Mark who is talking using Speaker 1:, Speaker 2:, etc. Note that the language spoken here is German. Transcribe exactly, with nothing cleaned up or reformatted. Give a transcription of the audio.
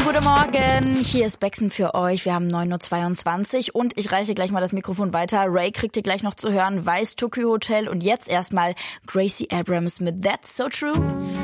Speaker 1: guten Morgen. Hier ist Bexen für euch. Wir haben neun Uhr zweiundzwanzig und ich reiche gleich mal das Mikrofon weiter. Ray kriegt ihr gleich noch zu hören. Weiß Tokyo Hotel und jetzt erstmal Gracie Abrams mit That's So True.